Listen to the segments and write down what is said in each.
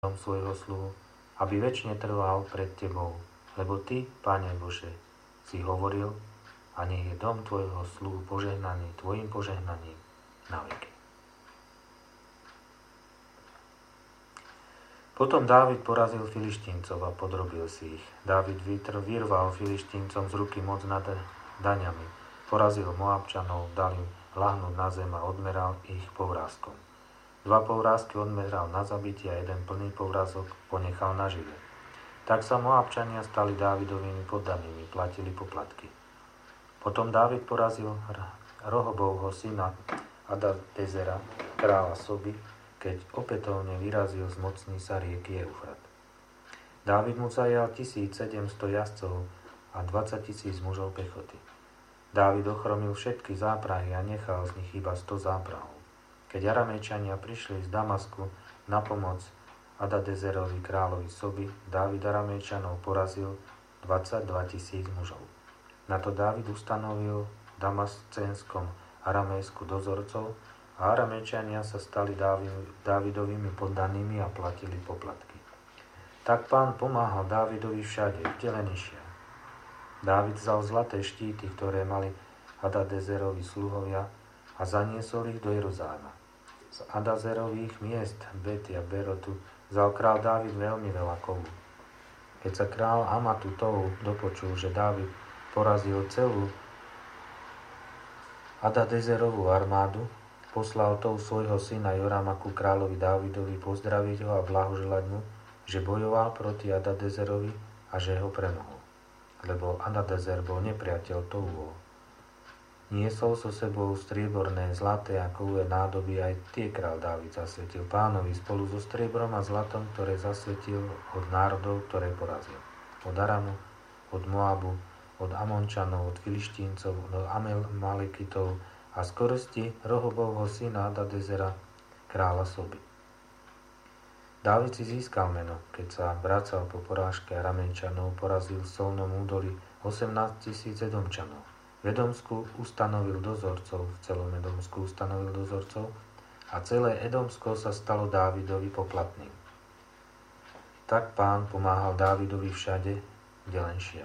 svojho sluhu, aby večne trval pred tebou. Lebo ty, Pane Bože, si hovoril, a nech je dom tvojho sluhu požehnaný tvojim požehnaním na veky. Potom Dávid porazil Filištíncov a podrobil si ich. Dávid vyrval Filištíncom z ruky moc nad daňami. Porazil Moabčanov, dal im ľahnúť na zem a odmeral ich povrázkom. 2 povrázky odmeral na zabitie a 1 plný povrázok ponechal na živé. Tak sa Moabčania stali Dávidovými poddanými, platili poplatky. Potom Dávid porazil Rohobovho syna Adadezera, kráľa Soby, keď opätovne vyrazil zmocní sa rieky Eufrat. Dávid mu zajal 1700 jazdcov a 20 000 mužov pechoty. Dávid ochromil všetky záprahy a nechal z nich iba 100 záprahov. Keď Aramejčania prišli z Damasku na pomoc Adadezerovi kráľovi Soby, Dávid Aramejčanov porazil 22 000 mužov. Na to Dávid ustanovil v Damascenskom Aramejsku dozorcov a Aramejčania sa stali Dávidovými poddanými a platili poplatky. Tak Pán pomáhal Dávidovi všade, kde len išiel. Dávid vzal zlaté štíty, ktoré mali Hadadezerovi sluhovia, a zaniesol ich do Jeruzalema. Z Adazerových miest Betia Berotu vzal král Dávid veľmi veľa kovu. Keď sa král Amatu Tou dopočul, že Dávid porazil celú Adadezerovú armádu, poslal Tou svojho syna Jorama ku kráľovi Dávidovi pozdraviť ho a blahoželať mu, že bojoval proti Adadezerovi a že ho premohol. Lebo Adadezer bol nepriateľ Touho. Niesol so sebou strieborné, zlaté a kovové nádoby, aj tie král Dávid zasvetil Pánovi spolu so striebrom a zlatom, ktoré zasvetil od národov, ktoré porazil. Od Aramu, od Moabu, od Amončanov, od Filištíncov, od Amalekitov a z koristi Rohobovho syna Adadezera, kráľa Soby. Dávid si získal meno, keď sa vracal po porážke Aramejčanov, porazil v Solnom údolí 18 000 Edomčanov. V Edomsku ustanovil dozorcov, v celom Edomsku ustanovil dozorcov a celé Edomsko sa stalo Dávidovi poplatným. Tak Pán pomáhal Dávidovi všade, kde len šiel.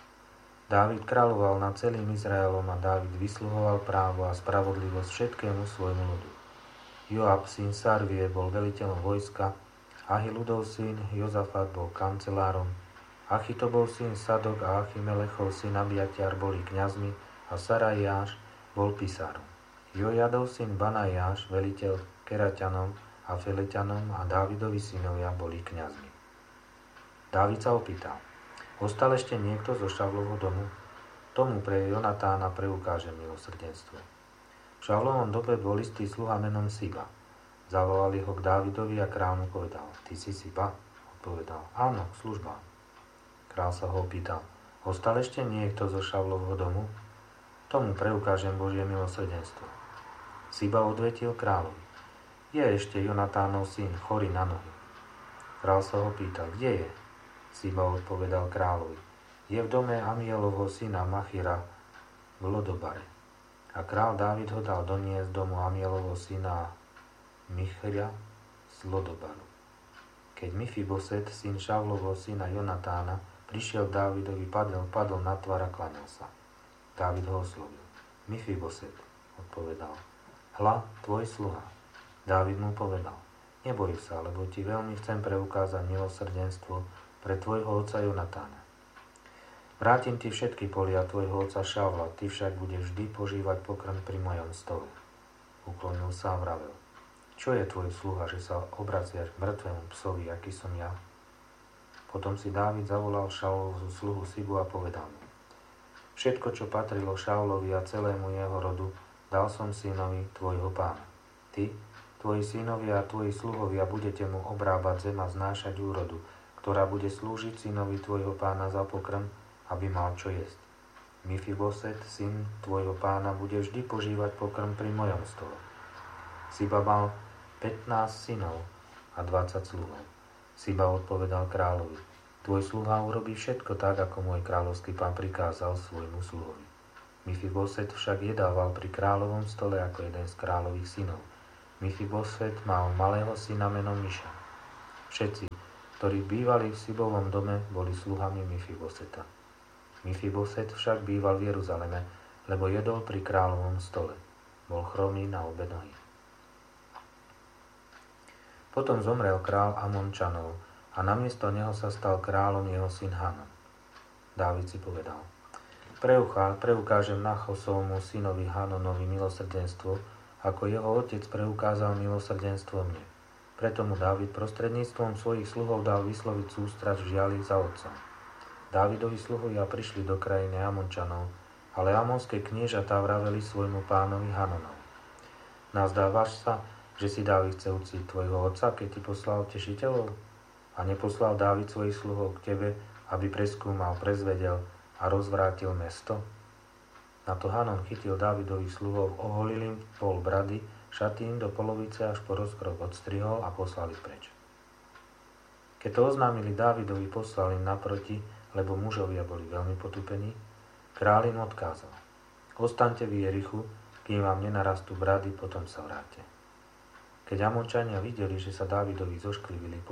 Dávid kráľoval nad celým Izraelom a Dávid vysluhoval právo a spravodlivosť všetkému svojmu ľudu. Joab, syn Sarvie, bol veliteľom vojska, Ahiludov syn Jozafat bol kancelárom, Achitobov syn Sadok a Achimelechov syn Abiatiar boli kňazmi a Sarajáš bol pisárom. Jojadov syn Banajáš, veliteľ Keraťanom a Feleťanom a Dávidovi synovia boli kňazmi. Dávid sa opýtal, ostal ešte niekto zo Šavlovho domu? Tomu pre Jonatána preukáže milosrdenstvo. V Šavlovom dobe bol istý sluha menom Siba. Zavolali ho k Dávidovi a kráľ mu povedal, ty si Siba? Odpovedal, áno, služba. Král sa ho opýtal, ostal ešte niekto zo Šavlovho domu? Tomu preukážem Božie milosrdenstvo. Siba odvetil kráľovi, je ešte Jonatánov syn, chorý na nohy. Král sa ho pýtal, kde je? Siba odpovedal kráľovi, je v dome Amielovho syna Machira v Lodobare. A král Dávid ho dal doniesť domu Amielovho syna Michria z Lodobaru. Keď Mifiboset, syn Šavlovho syna Jonatána, prišiel k Dávidovi, padol na tvár a kláňal sa. Dávid ho oslovil. Mifiboset, odpovedal. Hľa, tvoj sluha. Dávid mu povedal. Neboj sa, lebo ti veľmi chcem preukázať milosrdenstvo pre tvojho otca Jonatána. Vrátim ti všetky polia tvojho otca Šavla, ty však budeš vždy požívať pokrm pri mojom stole. Uklonil sa a vravel. Čo je tvoj sluha, že sa obraciaš k mŕtvemu psovi, aký som ja? Potom si Dávid zavolal Šaulovú sluhu Sibu a povedal mu. Všetko, čo patrilo Šaulovi a celému jeho rodu, dal som synovi tvojho pána. Ty, tvoji synovia a tvoji sluhovia budete mu obrábať zem a znášať úrodu, ktorá bude slúžiť synovi tvojho pána za pokrm, aby mal čo jesť. Mifiboset, syn tvojho pána, bude vždy požívať pokrm pri mojom stole. Siba mal 15 synov a 20 sluhov. Siba odpovedal kráľovi, tvoj sluha urobí všetko tak, ako môj kráľovský pán prikázal svojmu sluhovi. Mifiboset však jedával pri kráľovom stole ako jeden z kráľových synov. Mifiboset mal malého syna menom Miša. Všetci, ktorí bývali v Sibovom dome, boli sluhami Mifiboseta. Mifiboset však býval v Jeruzaleme, lebo jedol pri kráľovom stole. Bol chromý na obe nohy. Potom zomrel král Amončanov a namiesto neho sa stal kráľom jeho syn Hanon. Dávid si povedal: preukážem Nachosovmu synovi Hanonovi milosrdenstvo, ako jeho otec preukázal milosrdenstvo mne. Preto mu Dávid prostredníctvom svojich sluhov dal vysloviť sústrasť v žiali za otcom. Dávidovi sluhovia prišli do krajiny Amončanov, ale amonské kniežatá vraveli svojmu pánovi Hanonov: Nazdávaš sa, že si Dávid chce uctiť tvojho otca, keď ti poslal tešiteľov? A neposlal Dávid svojich sluhov k tebe, aby preskúmal, prezvedel a rozvrátil mesto? Na to Hanon chytil Dávidových sluhov, oholil im pol brady, šaty im do polovice až po rozkrok odstrihol a poslali preč. Keď to oznámili Dávidovi, poslal im naproti, lebo mužovia boli veľmi potupení, kráľ im odkázal: Ostaňte v Jerichu, kým vám nenarastú brady, potom sa vráte. Keď Amončania videli, že sa Dávidovi zošklivili,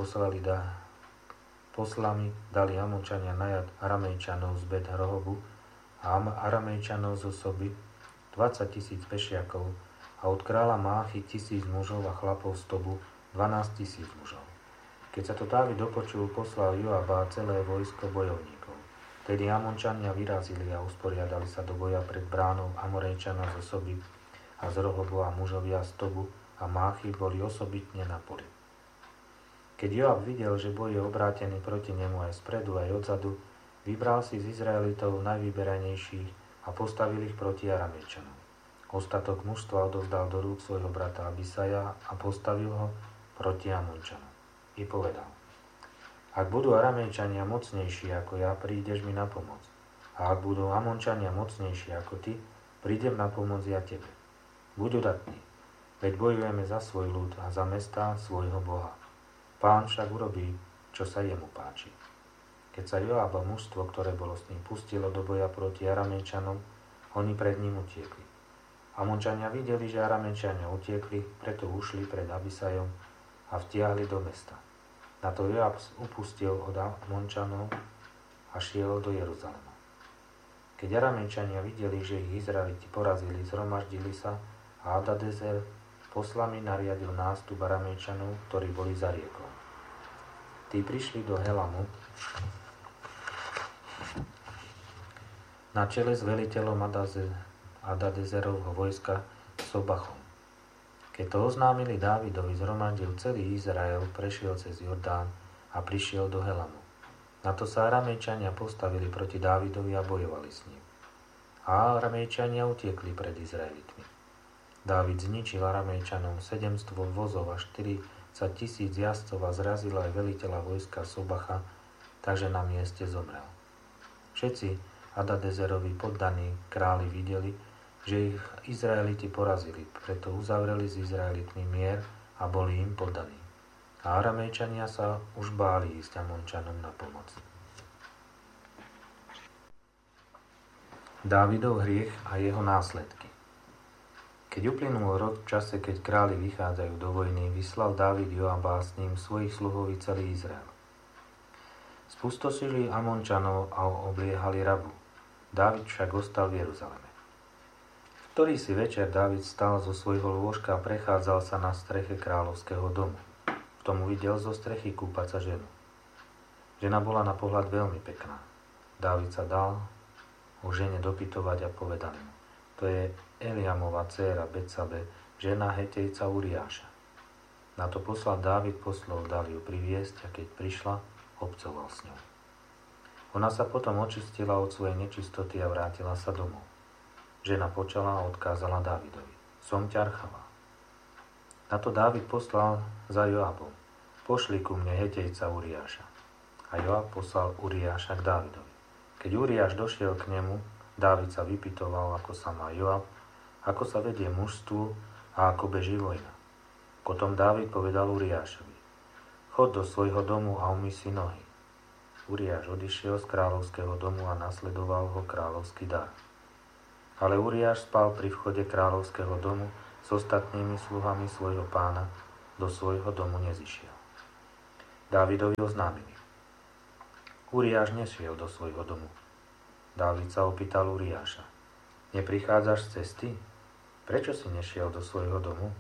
poslami dali Amončania najad Aramejčanov z Bet Rohobu a Aramejčanov zo Soby 20 000 pešiakov a od kráľa Máchy 1000 mužov a chlapov z Tobu 12 000 mužov. Keď sa to Dávid dopočul, poslal Joaba a celé vojsko bojovníkov. Tedy Amončania vyrazili a usporiadali sa do boja pred bránou Amorejčanov zo Soby a z Rohobu a mužovia z Tobu a Máchy boli osobitne na poli. Keď Joab videl, že boj je obrátený proti nemu aj spredu, aj odzadu, vybral si z Izraelitov najvyberanejších a postavil ich proti Aramejčanom. Ostatok mužstva odovzdal do rúk svojho brata Abisaja a postavil ho proti Amončanom. I povedal: Ak budú Aramejčania mocnejší ako ja, prídeš mi na pomoc. A ak budú Amončania mocnejší ako ty, prídem na pomoc ja tebe. Buď udatný, veď bojujeme za svoj ľud a za mestá svojho Boha. Pán však urobí, čo sa jemu páči. Keď sa Joab a mužstvo, ktoré bolo s ním, pustilo do boja proti Aramejčanom, oni pred ním utiekli. Amončania videli, že Aramejčania utiekli, preto ušli pred Abisajom a vtiahli do mesta. Na to Joab upustil od Amončanov a šiel do Jeruzalema. Keď Aramejčania videli, že ich Izraeliti porazili, zhromaždili sa a Adadezer poslami nariadil nástup Aramejčanov, ktorí boli za riekou. Tí prišli do Helamu na čele s veliteľom Adadezerovho vojska Sobachom. Keď to oznámili Dávidovi, zhromaždil celý Izrael, prešiel cez Jordán a prišiel do Helamu. Na to sa Aramejčania postavili proti Dávidovi a bojovali s ním. A Aramejčania utiekli pred Izraelitmi. Dávid zničil Aramejčanom 700 vozov a 40 000 jazdcov a zrazil aj veliteľa vojska Sobacha, takže na mieste zomrel. Všetci Adadezerovi poddaní králi videli, že ich Izraeliti porazili, preto uzavreli s Izraelitmi mier a boli im poddaní. A Aramejčania sa už báli ísť Amončanom na pomoc. Dávidov hriech a jeho následky. Keď uplynul rok, v čase, keď králi vychádzajú do vojny, vyslal Dávid Joaba s ním svojich sluhov i celý Izrael. Spustošili Amončanov a obliehali Rabu. Dávid však ostal v Jeruzaleme. V ktorý si večer Dávid stal zo svojho lôžka a prechádzal sa na streche kráľovského domu. V tom uvidel zo strechy kúpať sa ženu. Žena bola na pohľad veľmi pekná. Dávid sa dal o žene dopytovať a povedal mu: To je Eliamova dcéra Betsabe, žena Hetejca Uriáša. Na to poslal Dávid poslov, dali ju priviesť a keď prišla, obcoval s ňou. Ona sa potom očistila od svojej nečistoty a vrátila sa domov. Žena počala a odkázala Dávidovi: Som ťarchavá. Na to Dávid poslal za Joabom: Pošli ku mne Hetejca Uriáša. A Joab poslal Uriáša k Dávidovi. Keď Uriáš došiel k nemu, Dávid sa vypytoval, ako sa má Joab, ako sa vedie mužstvu a ako beží vojna. Potom Dávid povedal Uriášovi: Chod do svojho domu a umyj si nohy. Uriáš odišiel z kráľovského domu a nasledoval ho kráľovský dar. Ale Uriáš spal pri vchode kráľovského domu s ostatnými sluhami svojho pána, do svojho domu nezišiel. Dávidovi oznámili: Uriáš nešiel do svojho domu. Dávid sa opýtal Uriáša: Neprichádzaš z cesty? Prečo si nešiel do svojho domu?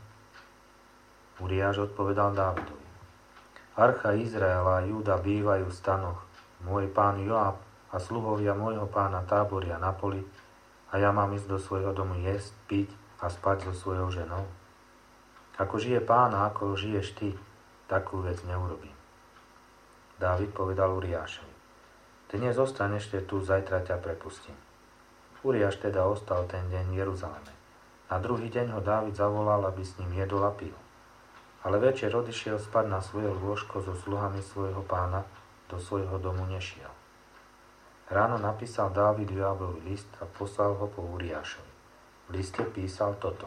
Uriáš odpovedal Dávidovi: Archa Izraela a Júda bývajú v stanoch. Môj pán Joab a sluhovia môjho pána táboria na poli a ja mám ísť do svojho domu jesť, piť a spať so svojou ženou. Ako žije pán a ako žiješ ty, takú vec neurobím. Dávid povedal Uriášovi: Dnes zostaň ešte tu, zajtra ťa prepustím. Uriáš teda ostal ten deň v Jeruzaleme. Na druhý deň ho Dávid zavolal, aby s ním jedol a pil. Ale večer odišiel spať na svoje lôžko so sluhami svojho pána, do svojho domu nešiel. Ráno napísal Dávid Joabovi list a poslal ho po Uriášovi. V liste písal toto: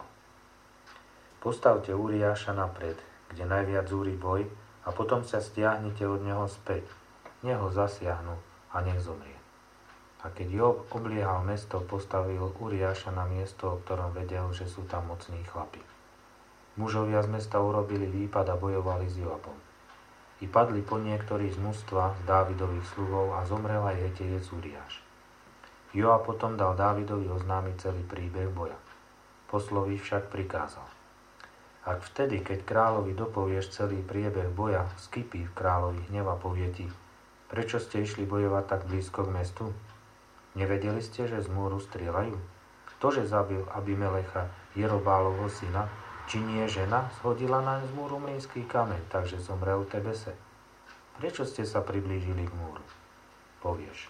Postavte Uriáša napred, kde najviac zúri boj, a potom sa stiahnite od neho späť. Nech ho zasiahnu a nech zomrie. A keď Joab obliehal mesto, postavil Uriáša na miesto, o ktorom vedel, že sú tam mocní chlapi. Mužovia z mesta urobili výpad a bojovali s Joabom. I padli po niektorí z mužstva z Dávidových sluhov a zomrel aj Hetejec Uriáš. Joab potom dal Dávidovi oznámiť celý príbeh boja. Poslovi však prikázal: Ak vtedy, keď kráľovi dopovieš celý priebeh boja, skypí v kráľovi hneva, povie ti: Prečo ste išli bojovať tak blízko k mestu? Nevedeli ste, že z múru strieľajú? Ktože zabil Abimelecha, Jerobálovho syna? Či nie žena zhodila naň z múru mlynský kameň, takže zomrel v Tebese? Prečo ste sa priblížili k múru? Povieš: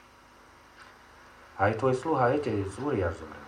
Aj tvoj sluha Hetejec Uriáš zomrel.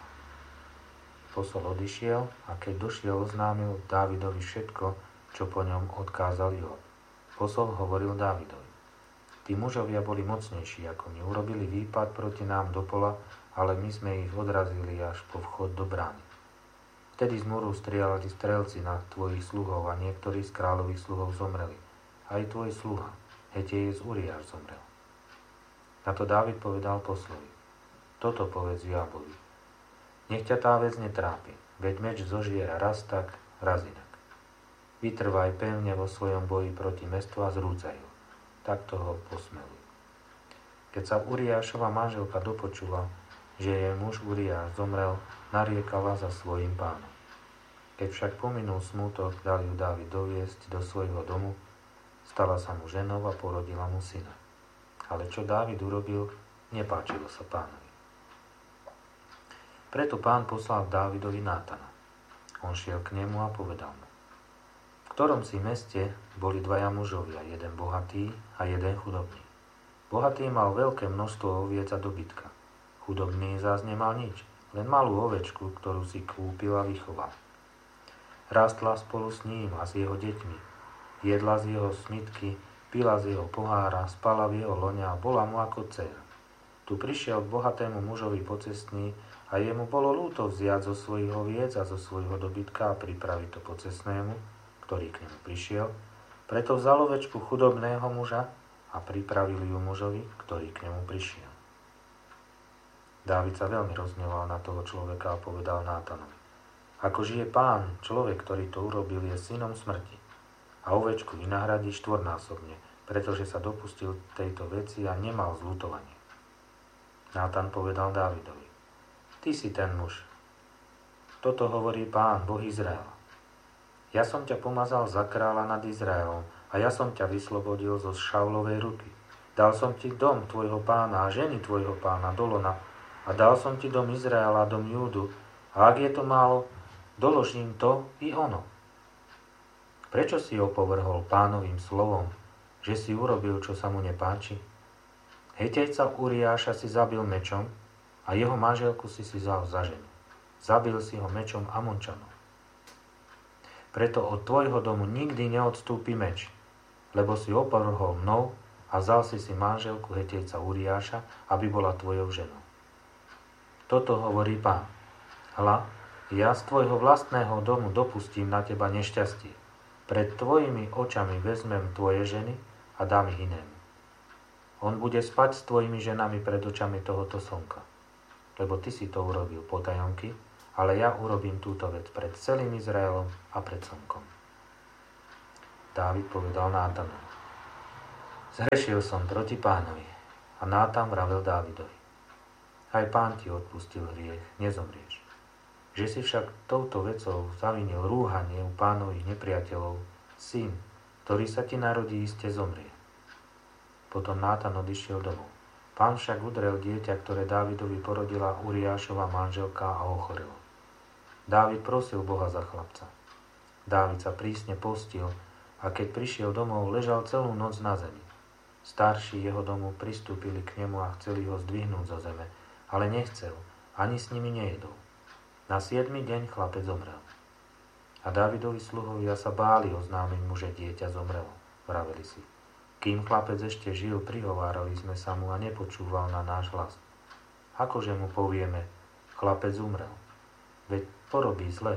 Posol odišiel a keď došiel, oznámil Dávidovi všetko, čo po ňom odkázal Joab. Posol hovoril Dávidovi: Tí mužovia boli mocnejší ako my, urobili výpad proti nám do pola, ale my sme ich odrazili až po vchod do brány. Vtedy z múru strieľali strelci na tvojich sluhov a niektorí z kráľových sluhov zomreli. Aj tvoj sluha, Hetejec Uriáš, zomrel. Na to Dávid povedal poslovi: Toto povedz Joabovi: Nech ťa tá vec netrápi, veď meč zožiera raz tak, raz inak. Vytrvaj pevne vo svojom boji proti mestu a zrúcaj ho. Takto ho posmeluj. Keď sa Uriášova manželka dopočula, že jej muž Uriáš zomrel, nariekala za svojím pánom. Keď však pominul smútok, dal ju Dávid doviesť do svojho domu, stala sa mu ženou a porodila mu syna. Ale čo Dávid urobil, nepáčilo sa pánovi. Preto pán poslal Dávidovi Nátana. On šiel k nemu a povedal mu: V ktorom si meste boli dvaja mužovia, jeden bohatý a jeden chudobný. Bohatý mal veľké množstvo oviec a dobytka. Chudobný zás nemal nič, len malú ovečku, ktorú si kúpil a vychoval. Rástla spolu s ním a s jeho deťmi. Jedla z jeho smitky, pila z jeho pohára, spala v jeho lone a bola mu ako dcéra. Tu prišiel k bohatému mužovi pocestný a jemu bolo ľúto vziať zo svojich oviec a zo svojho dobytka a pripraviť to pocestnému, ktorý k nemu prišiel. Preto vzal ovečku chudobného muža a pripravil ju mužovi, ktorý k nemu prišiel. Dávid sa veľmi rozhneval na toho človeka a povedal Nátanovi: Ako žije pán, človek, ktorý to urobil, je synom smrti. A ovečku vynahradí štvornásobne, pretože sa dopustil tejto veci a nemal zľutovanie. Nátan povedal Dávidovi: Ty si ten muž. Toto hovorí pán, Boh Izraela. Ja som ťa pomazal za kráľa nad Izraelom a ja som ťa vyslobodil zo Šaulovej ruky. Dal som ti dom tvojho pána a ženy tvojho pána Dolona a dal som ti dom Izraela a dom Júdu. A ak je to málo, doložím to i ono. Prečo si opovrhol pánovým slovom, že si urobil, čo sa mu nepáči? Hetejca Uriáša si zabil mečom a jeho manželku si vzal za ženu. Zabil si ho mečom Amončanov. Preto od tvojho domu nikdy neodstúpi meč, lebo si opovrhol mnou a vzal si manželku Hetejca Uriáša, aby bola tvojou ženou. Toto hovorí pán: Hľa, ja z tvojho vlastného domu dopustím na teba nešťastie. Pred tvojimi očami vezmem tvoje ženy a dám ich inému. On bude spať s tvojimi ženami pred očami tohoto slnka. Lebo ty si to urobil potajomky, ale ja urobím túto vec pred celým Izraelom a pred slnkom. Dávid povedal Nátanovi: Zhrešil som proti Pánovi. A Nátan vravel Dávidovi: Aj Pán ti odpustil hriech, nezomrieš. Že si však touto vecou zavinil rúhanie u Pánových nepriateľov, syn, ktorý sa ti narodí, iste zomrie. Potom Nátan odišiel domov. Pán však udrel dieťa, ktoré Dávidovi porodila Uriášova manželka, a ochorelo. Dávid prosil Boha za chlapca. Dávid sa prísne postil a keď prišiel domov, ležal celú noc na zemi. Starší jeho domu pristúpili k nemu a chceli ho zdvihnúť zo zeme, ale nechcel, ani s nimi nejedol. Na 7. deň chlapec zomrel. A Dávidovi sluhovia sa báli oznámiť mu, že dieťa zomrelo. Vraveli si: Kým chlapec ešte žil, prihovárali sme sa mu a nepočúval na náš hlas. Akože mu povieme: Chlapec umrel? Veď porobí zle.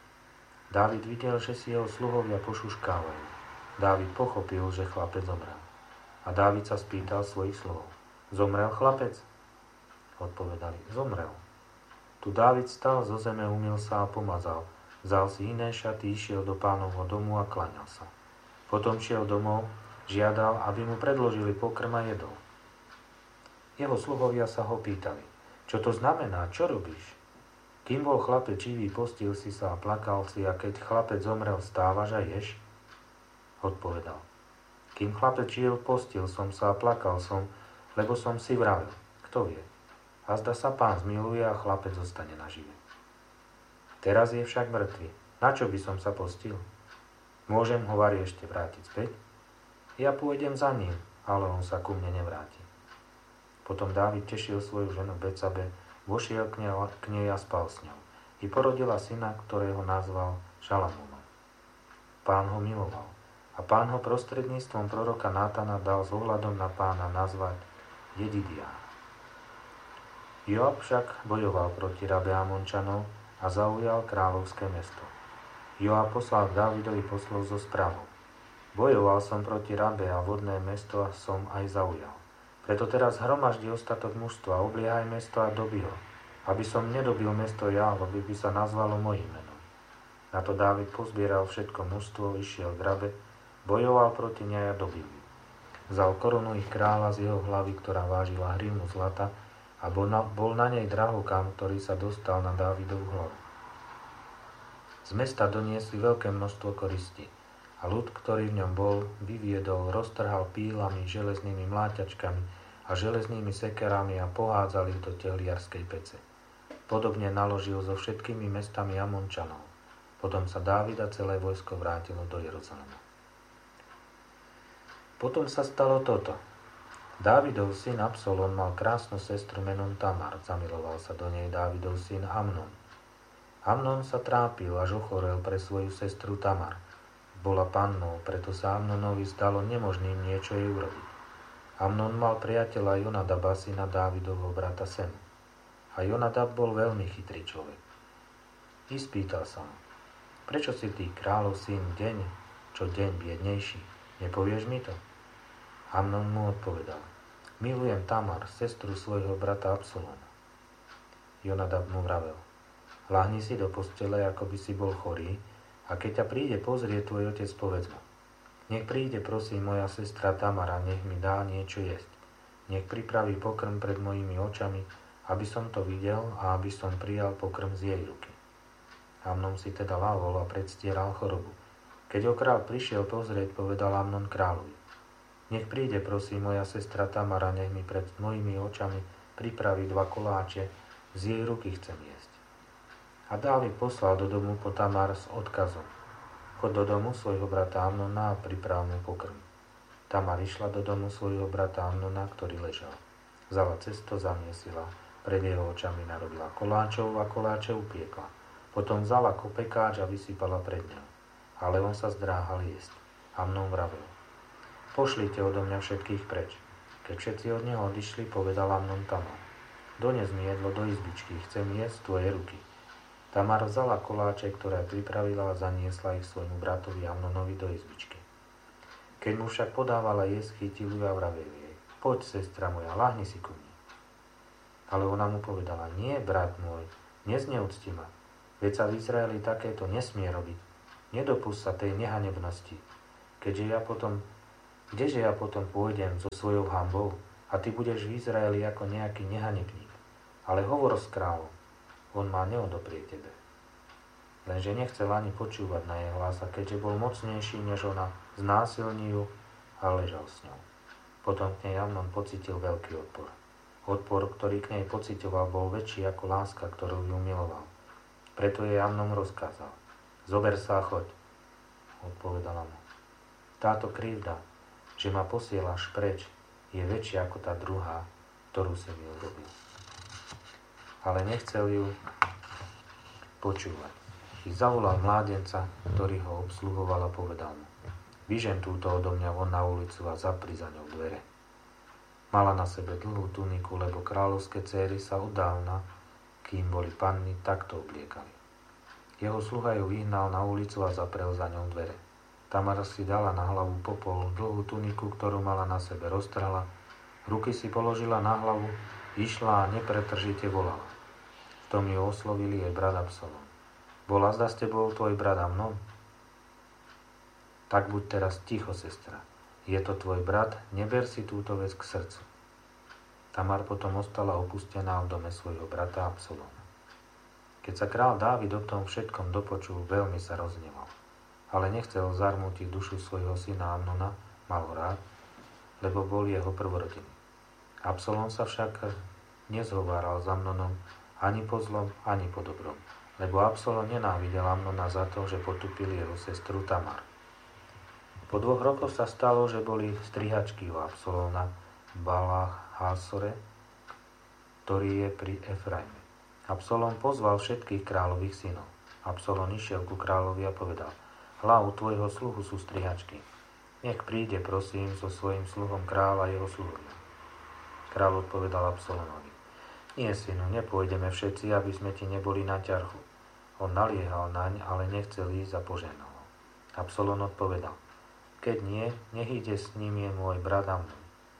Dávid videl, že si jeho sluhovia pošuškávajú. Dávid pochopil, že chlapec zomrel. A Dávid sa spýtal svojich sluhov: Zomrel chlapec? Odpovedali: Zomrel. Tu Dávid stal zo zeme, umyl sa a pomazal. Vzal si iné šaty, išiel do Pánovho domu a klaňal sa. Potom šiel domov, žiadal, aby mu predložili pokrm a jedol. Jeho sluhovia sa ho pýtali: Čo to znamená? Čo robíš? Kým bol chlapec živý, postil si sa a plakal si, a keď chlapec zomrel, vstávaš a ješ? Odpovedal: Kým chlapec žil, postil som sa a plakal som, lebo som si vravil: Kto vie? A zda sa Pán zmiluje a chlapec zostane nažive. Teraz je však mŕtvy. Na čo by som sa postil? Môžem ho vari ešte vrátiť späť? Ja pôjdem za ním, ale on sa ku mne nevráti. Potom Dávid tešil svoju ženu Betsabe, vošiel k nej a spal s ňou. I porodila syna, ktorého nazval Šalamúnom. Pán ho miloval a Pán ho prostredníctvom proroka Nátana dal s ohľadom na Pána nazvať Jedidia. Joab však bojoval proti rabe Amončanov a zaujal kráľovské mesto. Joab poslal k Dávidovi poslov so správou: Bojoval som proti rabe a vodné mesto som aj zaujal. Preto teraz hromaždi ostatok mužstva, obliehaj mesto a dobi ho, aby som nedobil mesto ja, lebo by sa nazvalo mojím menom. Na to Dávid pozbieral všetko mužstvo, išiel k rabe, bojoval proti nej a dobil ju. Vzal korunu ich kráľa z jeho hlavy, ktorá vážila hrivnu zlata, a bol na nej drahokam, ktorý sa dostal na Dávidovú hlavu. Z mesta doniesli veľké množstvo koristí a ľud, ktorý v ňom bol, vyviedol, roztrhal pílami, železnými mláťačkami a železnými sekerami a pohádzali do tehliarskej pece. Podobne naložil so všetkými mestami Amončanov. Potom sa Dávid a celé vojsko vrátilo do Jeruzalema. Potom sa stalo toto. Dávidov syn Absalón mal krásnu sestru menom Tamar. Zamiloval sa do nej Dávidov syn Amnon. Amnon sa trápil, až ochorel pre svoju sestru Tamar. Bola pannou, preto sa Amnonovi zdalo nemožným niečo jej urobiť. Amnon mal priateľa Jonadaba, syna Dávidovho brata Semu. A Jonadab bol veľmi chytrý človek. I spýtal sa mu: Prečo si ty, kráľov syn, deň čo deň biednejší? Nepovieš mi to? Amnon mu odpovedal: Milujem Tamar, sestru svojho brata Absalóna. Jonadab mu vravel: Ľahni si do postele, ako by si bol chorý, a keď ťa príde pozrieť tvoj otec, povedz mu: Nech príde, prosím, moja sestra Tamara, nech mi dá niečo jesť. Nech pripraví pokrm pred mojimi očami, aby som to videl a aby som prijal pokrm z jej ruky. Amnon si teda ľahol a predstieral chorobu. Keď ho kráľ prišiel pozrieť, povedal Amnon kráľovi: Nech príde, prosím, moja sestra Tamara, nech mi pred mojimi očami pripraví 2 koláče, z jej ruky chcem jesť. A Dávid poslal do domu po Tamar s odkazom: Chod do domu svojho brata Amnona a priprav mu pokrm. Tamar išla do domu svojho brata Amnona, ktorý ležal. Vzala cesto, zamiesila, pred jeho očami narobila koláčov a koláče upiekla. Potom vzala kopekáč a vysypala pred ňou. Ale on sa zdráhal jesť. Amnon vravel: Pošlite odo mňa všetkých preč. Keď všetci od neho odišli, povedal Amnon Tamar: Dones mi jedlo do izbičky, chcem jesť z tvojej ruky. Tamar vzala koláče, ktoré pripravila, a zaniesla ich svojmu bratovi Amnonovi do izbičky. Keď mu však podávala jesť, chytil ju a vravel jej: Poď, sestra moja, ľahni si ku mne. Ale ona mu povedala: Nie, brat môj, nezneúcti ma. Veď sa v Izraeli takéto nesmie robiť. Nedopusť sa tej nehanebnosti. Keďže ja potom Kdeže ja potom pôjdem so svojou hanbou a ty budeš v Izraeli ako nejaký nehanebník. Ale hovor s kráľom, on ma neodoprie tebe. Lenže nechcel ani počúvať na jej hlas a keďže bol mocnejší než ona, znásilní ju a ležal s ňou. Potom k nej Amnon pocítil veľký odpor. Odpor, ktorý k nej pocitoval, bol väčší ako láska, ktorú ju miloval. Preto jej Amnon rozkázal. Zober sa a choď, odpovedala mu. Táto krivda, že ma posielaš preč, je väčšia ako tá druhá, ktorú si mi urobil. Ale nechcel ju počúvať. I zavolal mládenca, ktorý ho obsluhoval a povedal mu. Vyžen túto odo mňa von na ulicu a zapri za ňou dvere. Mala na sebe dlhú tuniku, lebo kráľovské céry sa odávna, kým boli panny, takto obliekali. Jeho sluha ju vyhnal na ulicu a zaprel za ňou dvere. Tamar si dala na hlavu popol, dlhú tuniku, ktorú mala na sebe, roztrhla, ruky si položila na hlavu, išla a nepretržite volala. V tom ju oslovili jej brat Absalom. Bola zda s tebou tvoj brat Amnon? Tak buď teraz ticho, sestra. Je to tvoj brat, neber si túto vec k srdcu. Tamar potom ostala opustená v dome svojho brata Absalóma. Keď sa král Dávid o tom všetkom dopočul, veľmi sa rozhneval. Ale nechcel zarmútiť dušu svojho syna Amnona, mal ho rád, lebo bol jeho prvorodený. Absalón sa však nezhováral s Amnonom ani po zlom, ani po dobrom, lebo Absalón nenávidel Amnona za to, že potupil jeho sestru Tamar. Po 2 rokoch sa stalo, že boli strihačky u Absalóna v Bálach-Hásore, ktorý je pri Efraime. Absalón pozval všetkých kráľových synov. Absalón išiel ku kráľovi a povedal, hlavu tvojho sluhu sú strihačky. Nech príde, prosím, so svojím sluhom kráľa a jeho sluhovia. Kráľ odpovedal Absalónovi, nie, synu, nepôjdeme všetci, aby sme ti neboli na ťarchu. On naliehal naň, ale nechcel ísť a požehnal ho. Absalón odpovedal, keď nie, nech ide s ním je môj brat Amnon.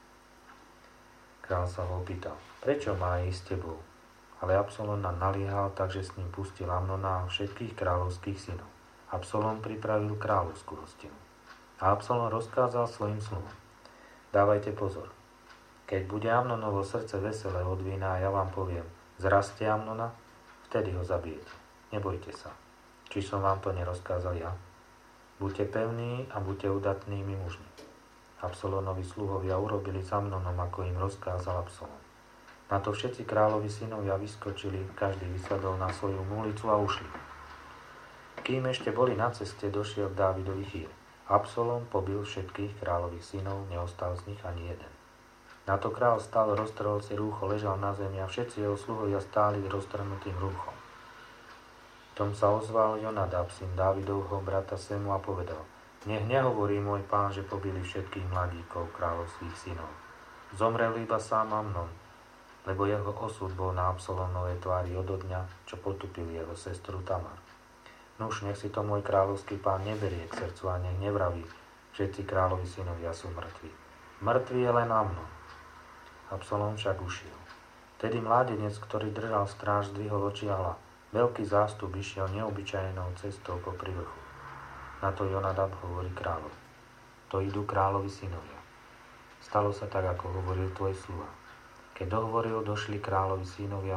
Kráľ sa ho opýtal, prečo má ísť s tebou? Ale Absalón naliehal, takže s ním pustil Amnona a všetkých kráľovských synov. Absalón pripravil kráľovskú hostinu. A Absalón rozkázal svojim sluhom, dávajte pozor. Keď bude Amnonovo srdce veselé od vína a ja vám poviem, zraste Amnona, vtedy ho zabijete. Nebojte sa. Či som vám to nerozkázal ja? Buďte pevní a buďte udatnými mužmi. Absalónovi sluhovia urobili s Amnonom, ako im rozkázal Absalón. Na to všetci kráľovi synovia vyskočili, každý vysadol na svoju mulicu a ušli. Kým ešte boli na ceste, došiel Dávidový chýr. Absalón pobil všetkých kráľových synov, neostal z nich ani jeden. Na to kráľ stál, roztrhol si rúcho, ležal na zemi a všetci jeho sluhovia stáli roztrhnutým rúchom. Tom sa ozval Jonadab, syn Dávidovho brata Semu a povedal, nech nehovorí môj pán, že pobili všetkých mladíkov kráľovských synov. Zomrel iba sám Amnon, lebo jeho osud bol na Absalónovej tvári odo dňa, čo potupil jeho sestru Tamar. Nuž, nech si to môj kráľovský pán neberie k srdcu a nech nevraví, všetci kráľovi synovia sú mŕtvi. Mŕtvy je len Amnon. Absalón však ušiel. Tedy mládenec, ktorý držal stráž, zdvihol oči a hľa. Veľký zástup išiel neobyčajnou cestou popri vrchu. Na to Jonadab hovorí kráľovi. To idú kráľovi synovia. Stalo sa tak, ako hovoril tvoj sluha. Keď dohovoril, došli kráľovi synovia,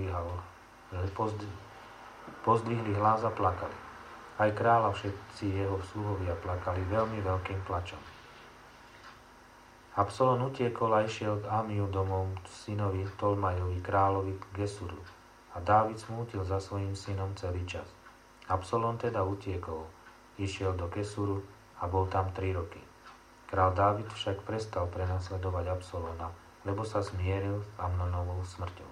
pozdvihli hlas a plakali. Aj kráľ a všetci jeho sluhovia plakali veľmi veľkým plačom. Absalón utiekol a išiel k Amiu domov synovi Tolmajovi, kráľovi Gesuru. A Dávid smútil za svojím synom celý čas. Absalón teda utiekol, išiel do Kesuru a bol tam 3 roky. Král Dávid však prestal prenasledovať Absalóna, lebo sa zmieril s Amnonovou smrťou.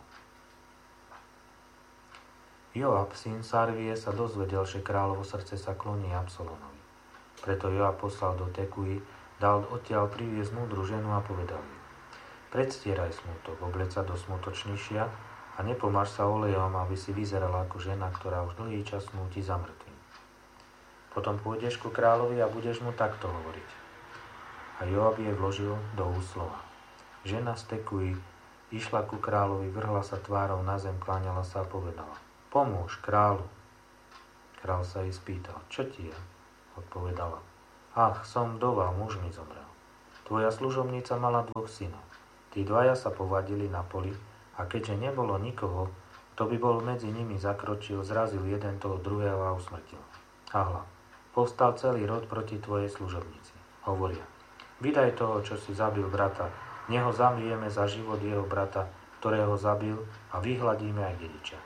Joab, syn Sarvie, sa dozvedel, že kráľovo srdce sa kloní Absalónovi. Preto Joab poslal do Tekuji, dal odtiaľ priviesť múdru ženu a povedal jej, predstieraj smutok, obleď sa do smutočnejšia, a nepomáš sa olejom, aby si vyzerala ako žena, ktorá už dlhý čas smúti za mŕtvým. Potom pôjdeš ku kráľovi a budeš mu takto hovoriť. A Joab jej vložil do úst slova. Žena z Tekuji išla ku kráľovi, vrhla sa tvárou na zem, kláňala sa a povedala, pomôž kráľu. Kráľ sa jej spýtal, čo ti je? Odpovedala, ach, som vdova, muž mi zomrel. Tvoja služobnica mala 2 synov. Tí 2 sa povadili na poli a keďže nebolo nikoho, kto by bol medzi nimi zakročil, zrazil jeden toho druhého a usmrtil. A hľa, povstal celý rod proti tvojej služobnici. Hovoria, vydaj toho, čo si zabil brata, neho zabijeme za život jeho brata, ktorého zabil a vyhladíme aj dediča.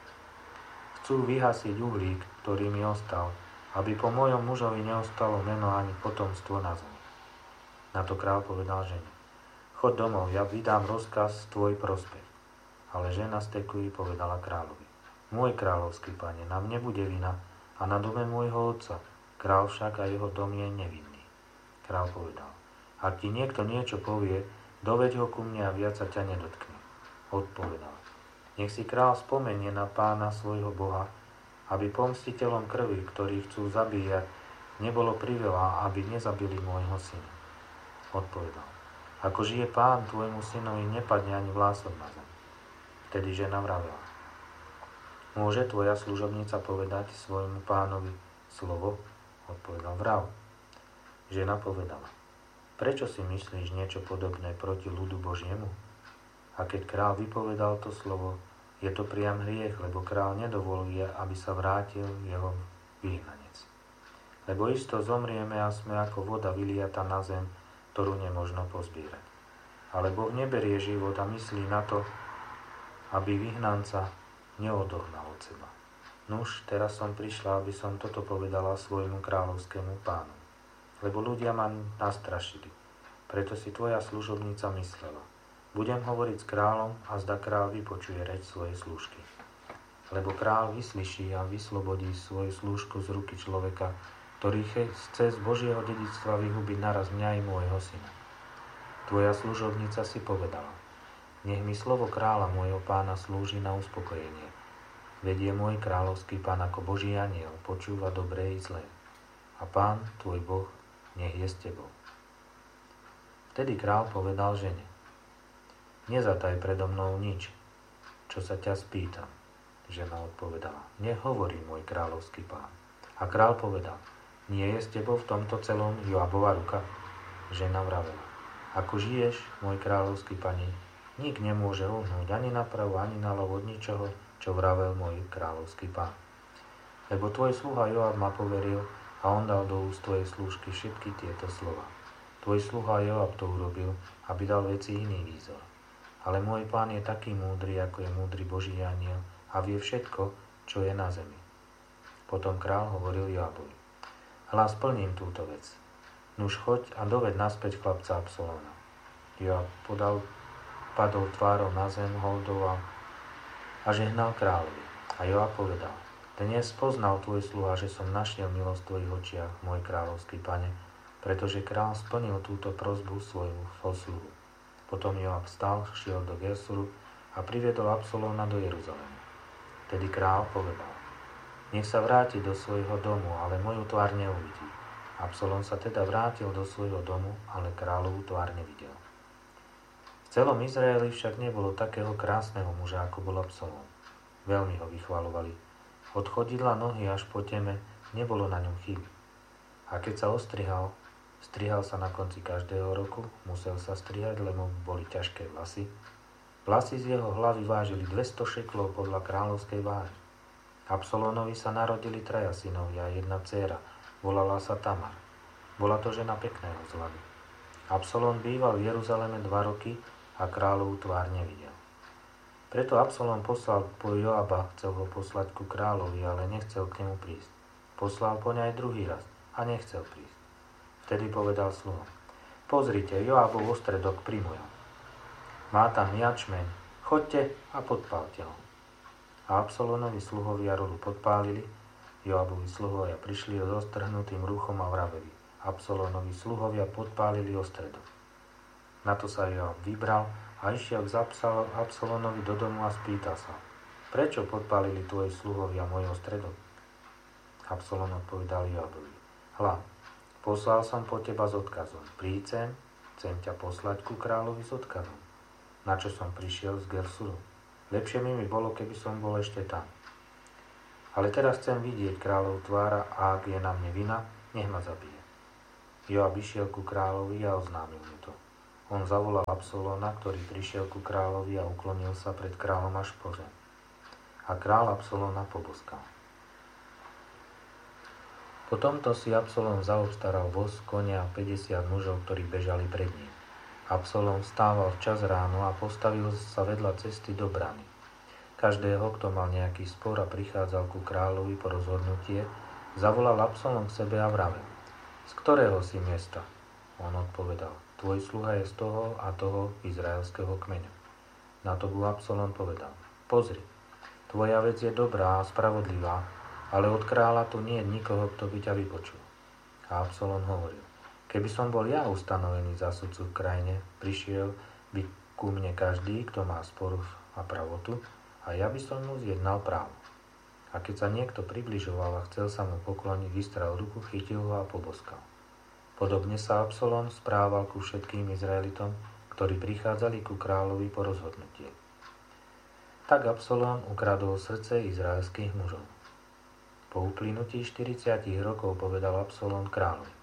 Chcú vyhasiť uhlík, ktorý mi ostal, aby po mojom mužovi neostalo meno ani potomstvo na zemi. Na to kráľ povedal žene, chod domov, ja vydám rozkaz tvoj prospech. Ale žena z Tekuji povedala kráľovi, môj kráľovský pane, nám nebude vina a na dome môjho otca, kráľ však a jeho dom je nevinný. Kráľ povedal, ak ti niekto niečo povie, doveď ho ku mne a viac sa ťa nedotkne. Odpovedal, nech si kráľ spomenie na pána svojho Boha, aby pomstiteľom krvi, ktorí chcú zabíjať, nebolo priveľa, aby nezabili môjho syna. Odpovedal, ako žije pán, tvojmu synovi nepadne ani vlások na zem. Vtedy žena vravela, môže tvoja služobnica povedať svojmu pánovi slovo? Odpovedal, vrav. Žena povedala, prečo si myslíš niečo podobné proti ľudu Božiemu? A keď kráľ vypovedal to slovo, je to priam hriech, lebo kráľ nedovoluje, aby sa vrátil jeho vyhnanec. Lebo isto zomrieme a sme ako voda vyliata na zem, ktorú nemožno pozbierať. Ale Boh neberie život a myslí na to, aby vyhnanca neodohnal od seba. Nuž, teraz som prišla, aby som toto povedala svojmu kráľovskému pánu. Lebo ľudia ma nastrašili. Preto si tvoja služobnica myslela. Budem hovoriť s kráľom a zda kráľ vypočuje reč svojej slúžky. Lebo kráľ vyslyší a vyslobodí svoju slúžku z ruky človeka, ktorý chce z Božieho dedičstva vyhubiť naraz mňa i môjho syna. Tvoja služobnica si povedala, nech mi slovo kráľa môjho pána slúži na uspokojenie. Veď je môj kráľovský pán ako Boží anjel, počúva dobré i zlé. A pán, tvoj Boh, nech je s tebou. Vtedy kráľ povedal žene, nezataj predo mnou nič, čo sa ťa spýtam. Žena odpovedala, nech hovorí môj kráľovský pán. A kráľ povedal, nie je s tebou v tomto celom Joabova ruka? Žena vravela, ako žiješ, môj kráľovský pani, nik nemôže uhnúť ani napravo, ani naľavo od ničoho, čo vravel môj kráľovský pán. Lebo tvoj sluha Joab ma poveril a on dal do úst tvojej slúžky všetky tieto slova. Tvoj sluha Joab to urobil, aby dal veci iný výzor. Ale môj pán je taký múdry, ako je múdry Boží anjel a vie všetko, čo je na zemi. Potom kráľ hovoril Joabovi, hľa, splním túto vec. Nuž choď a doved naspäť chlapca Absalóna. Joab padol tvárou na zem, holdoval a žehnal kráľovi. A Joab povedal, dnes poznal tvoj sluha, že som našiel milosť v tvojich očiach, môj kráľovský pane, pretože kráľ splnil túto prosbu svojmu posluhu. Potom Joab vstal, šiel do Gersuru a priviedol Absalóna do Jeruzalema. Tedy kráľ povedal, nech sa vráti do svojho domu, ale moju tvár neuvidí. Absalón sa teda vrátil do svojho domu, ale kráľovú tvár nevidel. V celom Izraeli však nebolo takého krásneho muža, ako bol Absalón. Veľmi ho vychvaľovali. Od chodidla nohy až po teme nebolo na ňom chyby. A keď sa ostrihal, strihal sa na konci každého roku, musel sa strihať, lebo boli ťažké vlasy. Vlasy z jeho hlavy vážili 200 šeklov podľa kráľovskej váhy. Absalónovi sa narodili 3 synovia a 1 dcéra, volala sa Tamar. Bola to žena pekného vzhľadu. Absalón býval v Jeruzaleme 2 roky a kráľovú tvár nevidel. Preto Absalón poslal po Joaba, chcel ho poslať ku kráľovi, ale nechcel k nemu prísť. Poslal po ňa aj druhý raz a nechcel prísť. Vtedy povedal sluhom, pozrite, Joabov ostredok pri mojom. Má tam jačmeň, choďte a podpálte ho. A Absalónovi sluhovia rolu podpálili, Joabovi sluhovia prišli s roztrhnutým ruchom a vraveli. Absalónovi sluhovia podpálili ostredok. Na to sa Joab vybral a išiel k Absalónovi do domu a spýtal sa, prečo podpálili tvoji sluhovia môj ostredok? Absalón odpovedal Joabovi, hľa, poslal som po teba s odkazom, príď sem, chcem ťa poslať ku kráľovi s odkazom. Na čo som prišiel z Gersuru? Lepšie mi bolo, keby som bol ešte tam. Ale teraz chcem vidieť kráľov tvára a ak je na mne vina, nech ma zabije. Joab išiel ku kráľovi a oznámil mu to. On zavolal Absalóna, ktorý prišiel ku kráľovi a uklonil sa pred kráľom až po zem. A kráľ Absalóna poboskal. Po tomto si Absalón zaobstaral voz, konia a 50 mužov, ktorí bežali pred ním. Absalón vstával včas ráno a postavil sa vedľa cesty do brany. Každého, kto mal nejaký spor a prichádzal ku kráľovi po rozhodnutie, zavolal Absalón k sebe a vravel: Z ktorého si miesta? On odpovedal: Tvoj sluha je z toho a toho izraelského kmeňa. Na to mu Absalón povedal: Pozri, tvoja vec je dobrá a spravodlivá, ale od kráľa tu nie je nikoho, kto by ťa vypočul. A Absalón hovoril: Keby som bol ja ustanovený za sudcu v krajine, prišiel by ku mne každý, kto má spor a pravotu, a ja by som mu zjednal právo. A keď sa niekto približoval a chcel sa mu pokloniť, vystrel ruku, chytil ho a poboskal. Podobne sa Absalón správal ku všetkým Izraelitom, ktorí prichádzali ku kráľovi po rozhodnutie. Tak Absalón ukradol srdce izraelských mužov. Po uplynutí 40 rokov povedal Absalón kráľovi: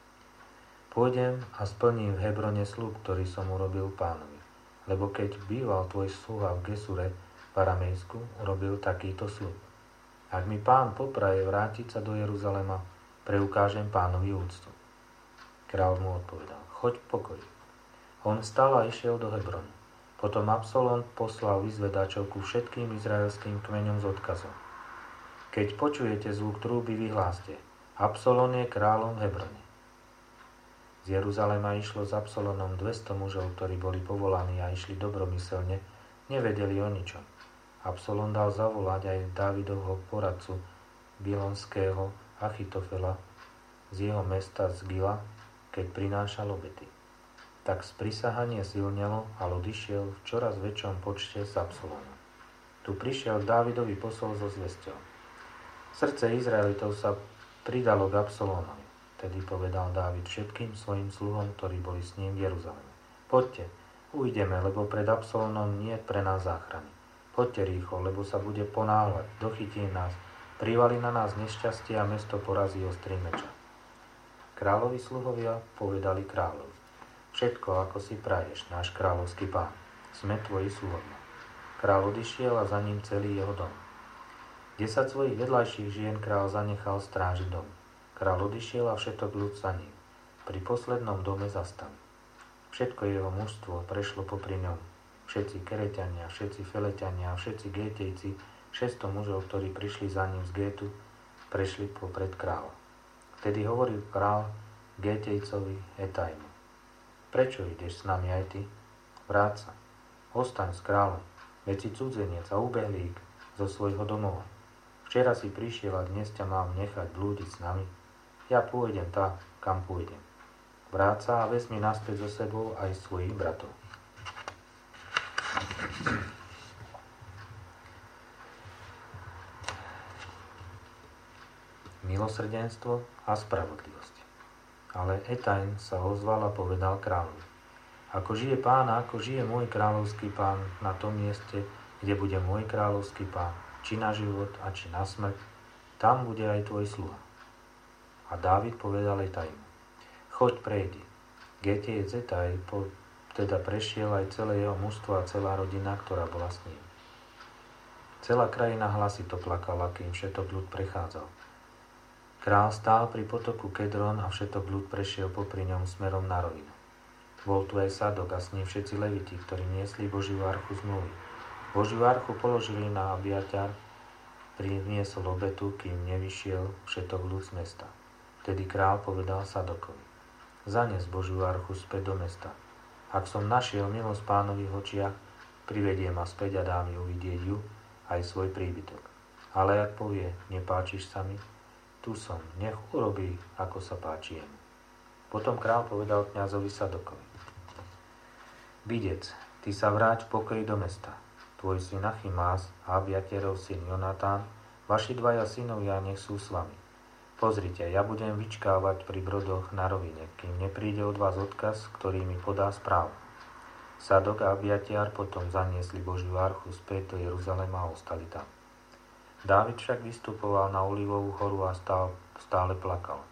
Pôjdem a splním v Hebrone sľub, ktorý som urobil pánovi, lebo keď býval tvoj sluha v Gesure v Aramejsku, urobil takýto sľub. Ak mi pán popraje vrátiť sa do Jeruzalema, preukážem pánovi úctu. Kráľ mu odpovedal: Choď v pokoji. On vstal a išiel do Hebronu. Potom Absalón poslal vyzvedačov ku všetkým izraelským kmeňom s odkazom: Keď počujete zvuk trúby, vyhláste: Absalón je kráľom v Hebrone. Z Jeruzalema išlo s Absalónom 200 mužov, ktorí boli povolaní a išli dobromyselne, nevedeli o ničom. Absalón dal zavolať aj Dávidovho poradcu Bilonského Achitofela z jeho mesta z Gila, keď prinášal obety. Tak sprisahanie silnelo a ľud išiel v čoraz väčšom počte s Absalónom. Tu prišiel Dávidovi posol so zvesťou: Srdce Izraelitov sa pridalo k Absalónovi. Tedy povedal Dávid všetkým svojim sluhom, ktorí boli s ním v Jeruzaleme: Poďte, ujdeme, lebo pred Absalónom nie je pre nás záchrany. Poďte rýchlo, lebo sa bude ponáhľať, dochytí nás, privali na nás nešťastie a mesto porazí ostrým meča. Kráľovi sluhovia povedali kráľovi: Všetko, ako si praješ, náš kráľovský pán, sme tvoji sluhovia. Kráľ odišiel a za ním celý jeho dom. 10 svojich vedľajších žien kráľ zanechal strážiť dom. Kráľ odišiel a všetok ľud za ním. Pri poslednom dome zastavil. Všetko jeho mužstvo prešlo popri ňom. Všetci Kereťania, všetci Feleťania, všetci Gétejci, 600 mužov, ktorí prišli za ním z Gétu, prešli popred kráľa. Vtedy hovoril kráľ Gétejcovi Etajmu: Prečo ideš s nami aj ty? Vráť sa, ostaň s kráľom, veď si cudzenec a ubehlík zo svojho domova. Včera si prišiel a dnes ťa mám nechať blúdiť s nami. Ja pôjdem tam, kam pôjdem. Vráť sa a vezmi naspäť so sebou aj svojich bratov. Milosrdenstvo a spravodlivosť. Ale Etajn sa ozval a povedal kráľovi: Ako žije pán a ako žije môj kráľovský pán na tom mieste, kde bude môj kráľovský pán, či na život a či na smrť, tam bude aj tvoj sluha. A Dávid povedal Etajmu: Choď, prejdi. Gétejec Etaj teda prešiel aj celé jeho mužstvo a celá rodina, ktorá bola s ním. Celá krajina hlasito plakala, kým všetok ľud prechádzal. Král stál pri potoku Kedron a všetok ľud prešiel popri ňom smerom na rovinu. Bol tu aj Sadok a s ním všetci leviti, ktorí niesli Božiu archu zmluvy. Božiu archu položili na Abiatar, priniesol obetu, kým nevyšiel všetok ľud z mesta. Vtedy král povedal Sadokovi: Zanes Božiu archu späť do mesta. Ak som našiel milosť pánovi v očiach, privedie ma späť a dám ju vidieť ju, aj svoj príbytok. Ale ak povie: Nepáčiš sa mi, tu som, nech urobí, ako sa páči jemu. Potom král povedal kňazovi Sadokovi: Videc, ty sa vráť v pokoji do mesta. Tvoj syn Achimás a Abiaterov syn Jonatán, vaši dvaja synovia, nech sú s vami. Pozrite, ja budem vyčkávať pri brodoch na rovine, kým nepríde od vás odkaz, ktorý mi podá správu. Sadok a Abiatar potom zaniesli Božiu archu späť do Jeruzalema a ostali tam. Dávid však vystupoval na Olivovú horu a stále plakal.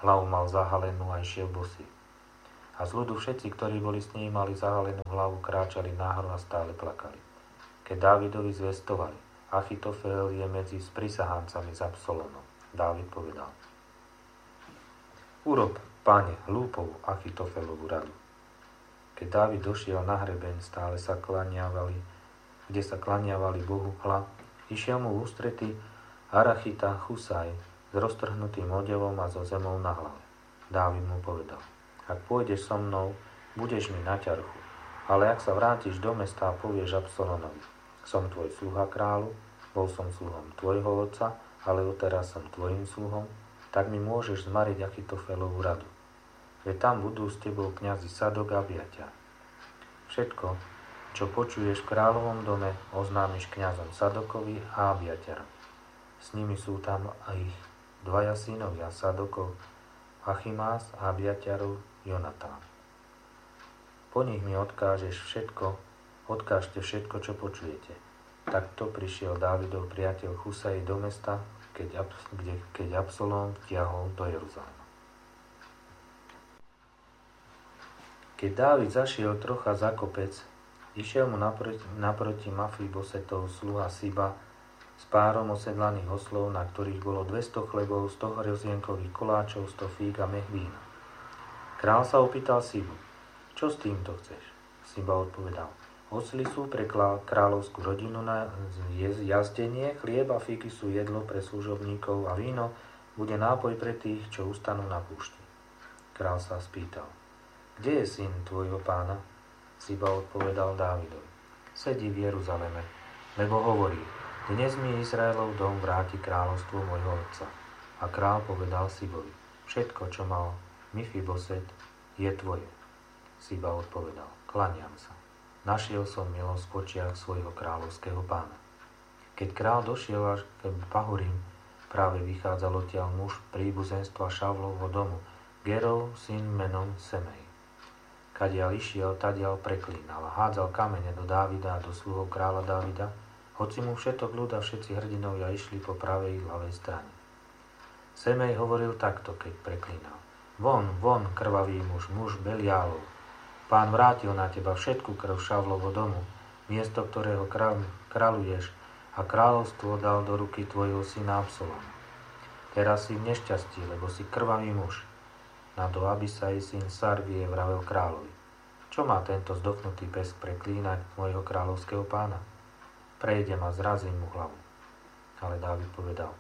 Hlavu mal zahalenú a išiel bosý. A z ľudu všetci, ktorí boli s ním, mali zahalenú hlavu, kráčali náhor a stále plakali. Keď Dávidovi zvestovali, Achitofel je medzi sprisahancami s Absalonom. Dávid povedal: Urob, páne, hlúpovú Achitofelovú radu. Keď Dávid došiel na hrebeň, kde sa klaniavali Bohu, išiel mu v ústrety Arachita Husaj s roztrhnutým odevom a so zemou na hlave. Dávid mu povedal: Ak pôjdeš so mnou, budeš mi na ťarchu, ale ak sa vrátiš do mesta a povieš Absalonovi: Som tvoj sluha kráľu, bol som sluhom tvojho otca, ale odteraz som tvojim sluhom, tak mi môžeš zmariť Achitofelovú radu. Veď tam budú s tebou kňazi Sadok a Abiatar. Všetko, čo počuješ v kráľovom dome, oznámiš kňazom Sadokovi a Abiatarovi. S nimi sú tam aj ich dvaja synovia Sadokov, Achimás a Abiatarov Jonatán. Po nich mi odkážte všetko, čo počujete. Takto prišiel Dávidov priateľ Husaj do mesta, keď Absalóm vtiahol do Jeruzalema. Keď Dávid zašiel trocha za kopec, išiel mu naproti Mafibosetov sluha Siba s párom osedlaných oslov, na ktorých bolo 200 chlebov, 100 hrozienkových koláčov, 100 fíg a mech vína. Král sa opýtal Sibu: Čo s týmto chceš? Siba odpovedal: Osly sú pre kráľovskú rodinu na jazdenie, chlieb a fíky sú jedlo pre služobníkov a víno bude nápoj pre tých, čo ustanú na púšti. Král sa spýtal: Kde je syn tvojho pána? Siba odpovedal Dávidovi: Sedí v Jeruzaleme, lebo hovorí: Dnes mi Izraelov dom vráti kráľovstvo môjho otca. A král povedal Sibovi: Všetko, čo mal Mefiboset, je tvoje. Siba odpovedal: Klaniam sa. Našiel som milosť v očiach svojho kráľovského pána. Keď král došiel až k Bahurim, práve vychádzal odtiaľ muž príbuzenstva Šavlovho domu, Gerov, syn menom Semej. Kadiaľ išiel, tadiaľ preklínal a hádzal kamene do Dávida a do sluhov kráľa Dávida, hoci mu všetok ľud a všetci hrdinovia išli po pravej i ľavej strane. Semej hovoril takto, keď preklínal: Von, von, krvavý muž Beliálov. Pán vrátil na teba všetku krv Šavlovho domu, miesto ktorého kráľuješ, a kráľovstvo dal do ruky tvojho syna Absaloma. Teraz si v nešťastí, lebo si krvavý muž. Na to Abisaj, syn Sarvie, vravel kráľovi: Čo má tento zdochnutý pes preklínať môjho kráľovského pána? Prejdem a zrazím mu hlavu. Ale Dávid povedal: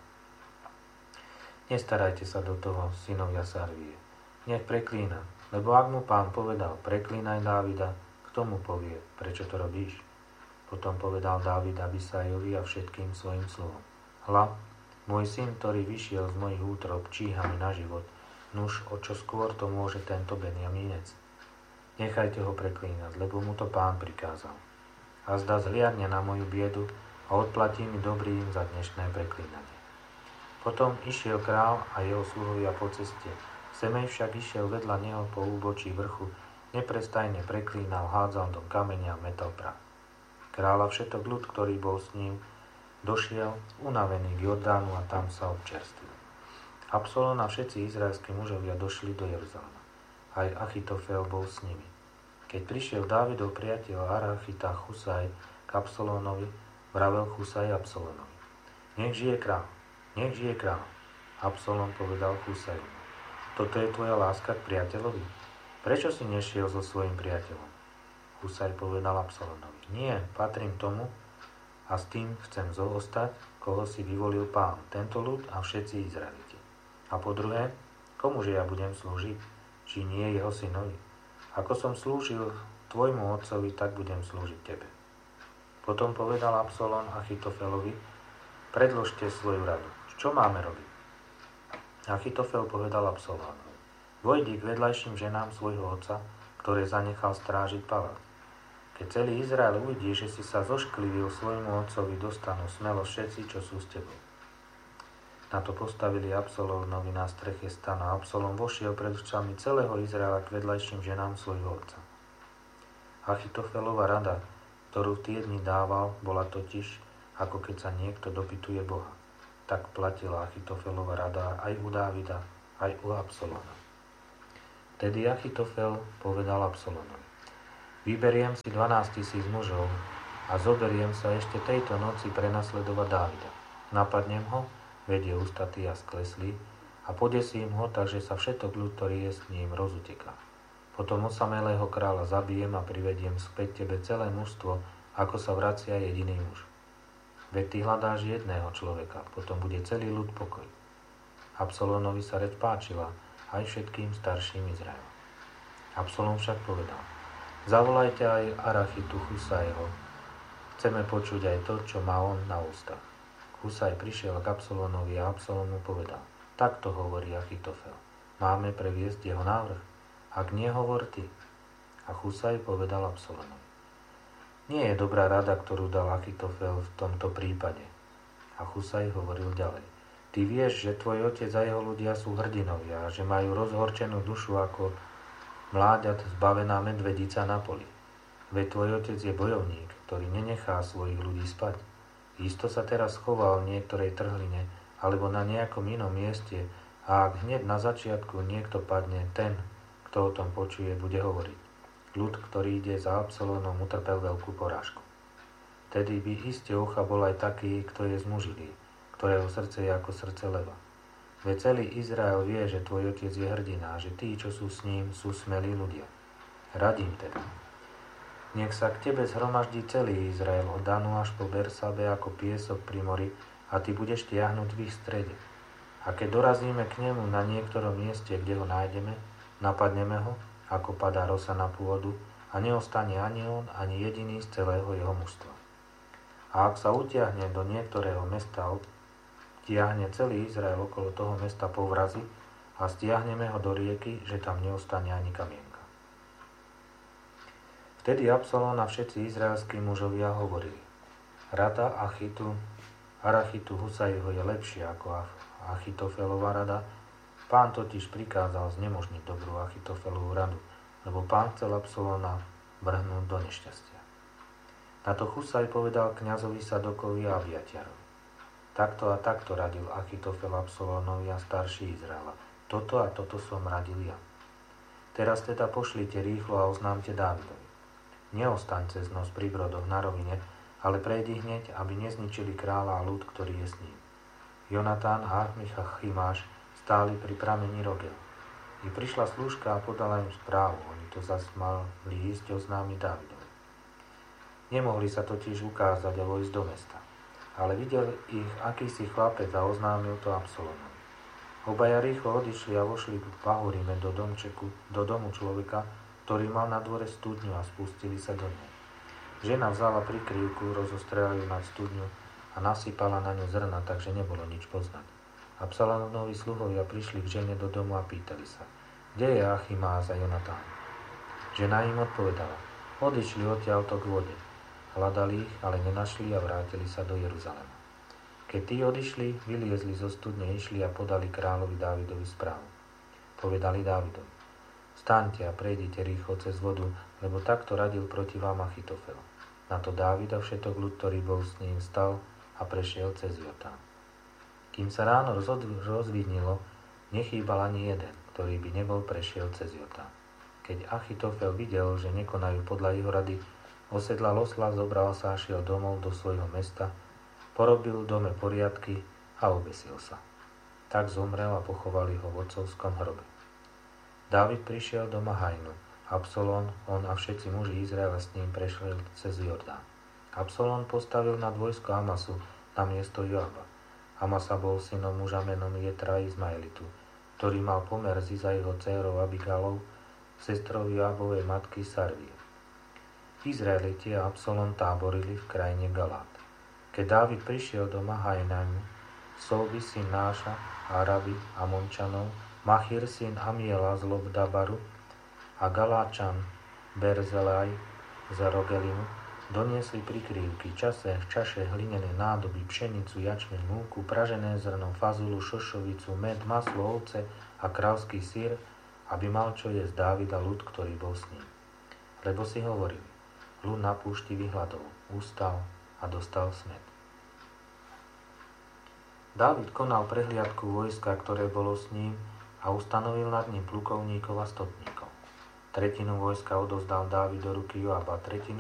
Nestarajte sa do toho, synovia Sarvie. Nech preklína, lebo ak mu pán povedal: Preklínaj Dávida, kto mu povie, prečo to robíš? Potom povedal Dávid Abisajovi a všetkým svojim sluhom: Hľa, môj syn, ktorý vyšiel z mojich útrob, číha mi na život. Nuž, o čo skôr to môže tento Benjamínec? Nechajte ho preklínať, lebo mu to pán prikázal. A zda zhliadne na moju biedu a odplatí mi dobrým za dnešné preklínanie. Potom išiel král a jeho sluhovia po ceste. Semej však išiel vedľa neho po úbočí vrchu, neprestajne preklínal, hádzal do kameňa a metal prach. Kráľ a všetok ľud, ktorý bol s ním, došiel unavený k Jordánu a tam sa občerstvil. Absalón a všetci izraelskí mužovia došli do Jeruzalema. Aj Achitofel bol s nimi. Keď prišiel Dávidov priateľ Arachita Husaj k Absalónovi, vravel Husaj Absalónovi: Nech žije kráľ, nech žije kráľ. Absalón povedal Husajovi: Toto je tvoja láska k priateľovi? Prečo si nešiel so svojím priateľom? Husaj povedal Absalónovi: Nie, patrím tomu a s tým chcem zostať, koho si vyvolil pán, tento ľud a všetci Izraeliti. A po druhé, komuže ja budem slúžiť, či nie jeho synovi? Ako som slúžil tvojmu otcovi, tak budem slúžiť tebe. Potom povedal Absalón Achitofelovi: Predložte svoju radu. Čo máme robiť? Achitofel povedal Absalónovi: Vojdi k vedľajším ženám svojho otca, ktoré zanechal strážiť palác. Keď celý Izrael uvidí, že si sa zošklivil svojmu otcovi, dostanú smelo všetci, čo sú s tebou. Na to postavili Absalónovi na streche stanu a Absalóm vošiel pred očami celého Izraela k vedľajším ženám svojho otca. Achitofelova rada, ktorú v tie dni dával, bola totiž, ako keď sa niekto dopytuje Boha. Tak platila Achitofelova rada aj u Dávida, aj u Absalona. Vtedy Achitofel povedal Absalonovi: Vyberiem si 12 000 mužov a zoberiem sa ešte tejto noci prenasledovať Dávida. Napadnem ho, vedie ústatý a skleslý, a podesím ho, takže sa všetok ľud, ktorý je s ním, rozuteká. Potom osamelého kráľa zabijem a privediem späť tebe celé mužstvo, ako sa vracia jediný muž. Veď ty hľadáš jedného človeka, potom bude celý ľud pokoj. Absalónovi sa reč páčila aj všetkým starším Izraela. Absalón však povedal: Zavolajte aj Arachitu Husajho. Chceme počuť aj to, čo má on na ústach. Husaj prišiel k Absalónovi a Absalón mu povedal: Takto hovorí Achitofel. Máme previesť jeho návrh? Ak nie, hovor ty. A Husaj povedal Absalónovi: Nie je dobrá rada, ktorú dal Achitofel v tomto prípade. A Husaj hovoril ďalej: Ty vieš, že tvoj otec a jeho ľudia sú hrdinovia a že majú rozhorčenú dušu ako mláďat zbavená medvedica na poli. Veď tvoj otec je bojovník, ktorý nenechá svojich ľudí spať. Isto sa teraz schoval v niektorej trhline alebo na nejakom inom mieste a ak hneď na začiatku niekto padne, ten, kto o tom počuje, bude hovoriť: Ľud, ktorý ide za Absalónom, utrpel veľkú porážku. Tedy by iste ucha bol aj taký, kto je zmužilý, ktorého srdce je ako srdce leva. Veď celý Izrael vie, že tvoj otec je hrdina a že tí, čo sú s ním, sú smelí ľudia. Radím teda: Nech sa k tebe zhromaždí celý Izrael od Danu až po Bersabe ako piesok pri mori a ty budeš tiahnuť v ich strede. A keď dorazíme k nemu na niektorom mieste, kde ho nájdeme, napadneme ho, ako padá rosa na pôdu, a neostane ani on, ani jediný z celého jeho mužstva. A ak sa utiahne do niektorého mesta, tiahne celý Izrael okolo toho mesta po vrazi a stiahneme ho do rieky, že tam neostane ani kamienka. Vtedy Absalón a všetci izraelskí mužovia hovorili: Rada Arachitu Husajho je lepšia ako Achitofelová rada. Pán totiž prikázal znemožniť dobrú Achitofelovú radu, lebo pán chcel Absalóna vrhnúť do nešťastia. Na to Husaj povedal kňazovi Sadokovi a Abiatiarovi: Takto a takto radil Achitofel Absalónovi a starší Izraela. Toto a toto som radil ja. Teraz teda pošlite rýchlo a oznámte Dávidovi: Neostaň cez noc pri brodoch na rovine, ale prejdi hneď, aby nezničili kráľa a ľud, ktorý je s ním. Jonatán a Achimáš stáli pri pramení Rogel. I prišla slúžka a podala im správu, oni to zas mali ísť oznámiť Dávidovi. Nemohli sa totiž ukázať a vojsť do mesta, ale videl ich akýsi chlapec a oznámil to Absalónovi. Obaja rýchlo odišli a vošli v pahoríme do domu človeka, ktorý mal na dvore studňu, a spustili sa do nej. Žena vzala prikryvku, rozostrela ju nad studňu a nasypala na ňu zrna, takže nebolo nič poznať. Absalónovi sluhovia prišli k žene do domu a pýtali sa: Kde je Achimáš a Jonatán? Žena im odpovedala: Odišli odtiaľto k vode. Hľadali ich, ale nenašli a vrátili sa do Jeruzalema. Keď tí odišli, vyliezli zo studne, išli a podali kráľovi Dávidovi správu. Povedali Dávidovi: Vstaňte a prejdite rýchlo cez vodu, lebo takto radil proti vám Achitofel. Na to Dávid a všetok ľud, ktorý bol s ním, stal a prešiel cez Jordán. Kým sa ráno rozvidnilo, nechýbal ani jeden, ktorý by nebol prešiel cez Jordán. Keď Achitofel videl, že nekonajú podľa jeho rady, osedlal osla, zobral sa a šiel domov do svojho mesta, porobil v dome poriadky a obesil sa. Tak zomrel a pochovali ho v otcovskom hrobe. Dávid prišiel do Mahajnu. Absalón, on a všetci muži Izraela s ním prešli cez Jordán. Absalón postavil nad vojsko Amasu na miesto Joaba. Amasa bol synom muža menom Jetra Izmaelitu, ktorý mal pomer s jeho dcérou Abigálou, sestrou Joabovej matky Sarvie. Izraeliti a Absalón táborili v krajine Galát. Keď Dávid prišiel do Mahajnánu, Solby syn Náša, Araby, Amončanov, Machir syn Amiela z Lobdabaru a Galáčan Berzelaj z Rogelimu doniesli prikrývky, čaše, hlinené nádoby, pšenicu, jačmeň, múku, pražené zrno, fazulu, šošovicu, med, maslo, ovce a kravský syr, aby mal čo jesť Dávid a ľud, ktorý bol s ním. Lebo si hovorili: ľud na púšti vyhľadol, ustal a dostal smäd. Dávid konal prehliadku vojska, ktoré bolo s ním, a ustanovil nad ním plukovníkov a stotníkov. Tretinu vojska odovzdal Dávid do ruky Joaba, tretinu